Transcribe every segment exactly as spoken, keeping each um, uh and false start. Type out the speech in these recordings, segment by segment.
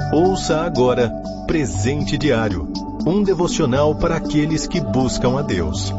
Ouça agora Presente Diário, um devocional para aqueles que buscam a Deus.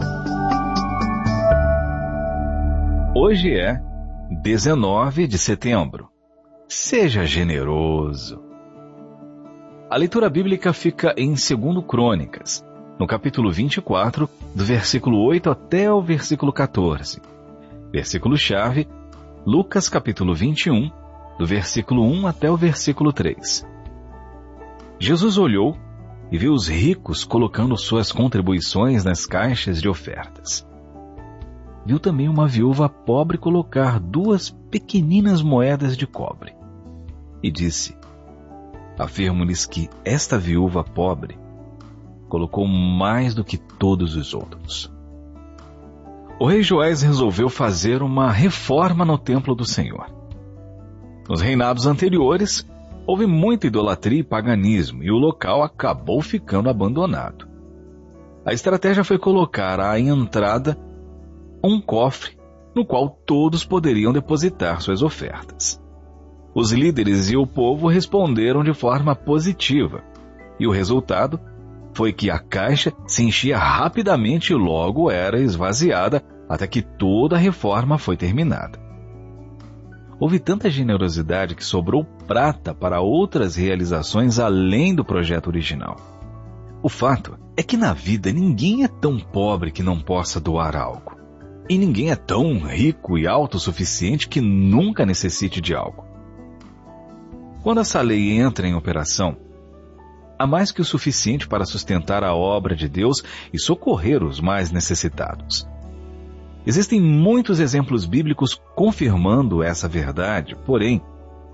Hoje é dezenove de setembro. Seja generoso. A leitura bíblica fica em Segundo Crônicas, no capítulo vinte e quatro, do versículo oito até o versículo quatorze. Versículo-chave, Lucas capítulo vinte e um, do versículo um até o versículo três. Jesus olhou e viu os ricos colocando suas contribuições nas caixas de ofertas. Viu também uma viúva pobre colocar duas pequeninas moedas de cobre. E disse: afirmo-lhes que esta viúva pobre colocou mais do que todos os outros. O rei Joás resolveu fazer uma reforma no templo do Senhor. Nos reinados anteriores, houve muita idolatria e paganismo, e o local acabou ficando abandonado. A estratégia foi colocar à entrada um cofre no qual todos poderiam depositar suas ofertas. Os líderes e o povo responderam de forma positiva, e o resultado foi que a caixa se enchia rapidamente e logo era esvaziada até que toda a reforma foi terminada. Houve tanta generosidade que sobrou prata para outras realizações além do projeto original. O fato é que na vida ninguém é tão pobre que não possa doar algo. E ninguém é tão rico e autossuficiente que nunca necessite de algo. Quando essa lei entra em operação, há mais que o suficiente para sustentar a obra de Deus e socorrer os mais necessitados. Existem muitos exemplos bíblicos confirmando essa verdade, porém,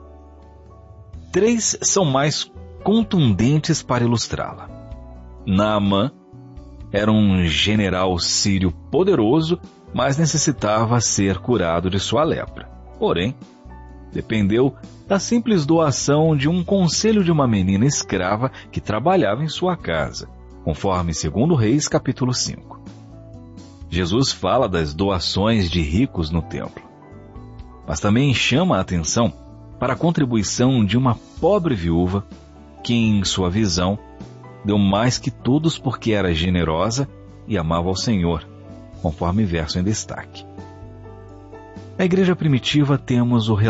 três são mais contundentes para ilustrá-la. Naamã era um general sírio poderoso, mas necessitava ser curado de sua lepra. Porém, dependeu da simples doação de um conselho de uma menina escrava que trabalhava em sua casa, conforme segundo Reis capítulo cinco. Jesus fala das doações de ricos no templo, mas também chama a atenção para a contribuição de uma pobre viúva que, em sua visão, deu mais que todos porque era generosa e amava ao Senhor, conforme verso em destaque. Na igreja primitiva temos o